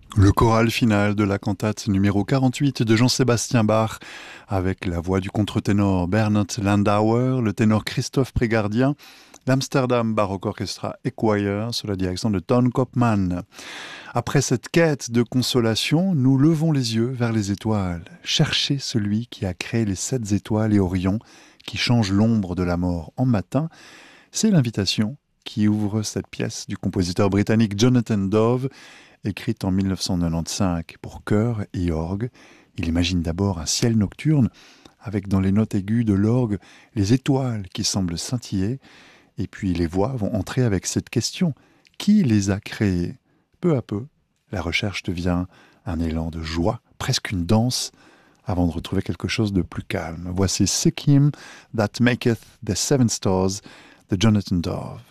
Le choral final de la cantate numéro 48 de Jean-Sébastien Bach, avec la voix du contre-ténor Bernhard Landauer, le ténor Christophe Prégardien, l'Amsterdam Baroque Orchestra et Choir sous la direction de Ton Kopman. Après cette quête de consolation, nous levons les yeux vers les étoiles. Cherchez celui qui a créé les 7 étoiles et Orion, qui change l'ombre de la mort en matin. C'est l'invitation qui ouvre cette pièce du compositeur britannique Jonathan Dove, écrite en 1995 pour chœur et orgue. Il imagine d'abord un ciel nocturne, avec dans les notes aiguës de l'orgue les étoiles qui semblent scintiller, et puis les voix vont entrer avec cette question: qui les a créées? Peu à peu, la recherche devient un élan de joie, presque une danse, avant de retrouver quelque chose de plus calme. Voici Seek Him That Maketh the Seven Stars de Jonathan Dove.